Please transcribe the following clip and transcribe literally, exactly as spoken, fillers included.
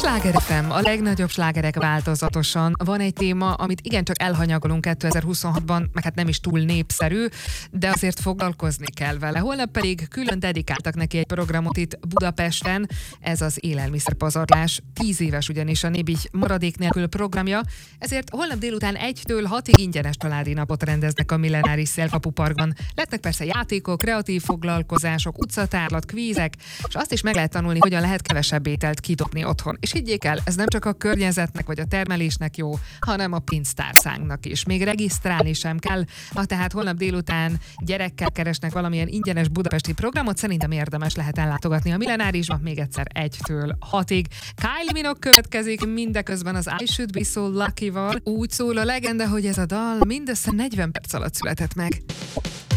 Sláger ef em, a legnagyobb slágerek változatosan. Van egy téma, amit igencsak elhanyagolunk kétezer-huszonhatban, meg hát nem is túl népszerű, de azért foglalkozni kell vele. Holnap pedig külön dedikáltak neki egy programot itt Budapesten, ez az élelmiszerpazarlás. Tíz éves ugyanis a Nébigy maradék nélkül programja, ezért holnap délután egytől hatig ingyenes családi napot rendeznek a Millenáris Szélkapu Parkban. Lehetnek persze játékok, kreatív foglalkozások, utcatárlat, kvízek, és azt is meg lehet tanulni, hogyan lehet kevesebb ételt kidobni otthon. És higgyék el, ez nem csak a környezetnek vagy a termelésnek jó, hanem a pénztárcánknak is. Még regisztrálni sem kell. Ha tehát holnap délután gyerekkel keresnek valamilyen ingyenes budapesti programot, szerintem érdemes lehet ellátogatni a Millenárisban még egyszer egytől hatig. Kylie Minogue következik, mindeközben az I Should Be So Lucky-val. Úgy szól a legenda, hogy ez a dal mindössze negyven perc alatt született meg.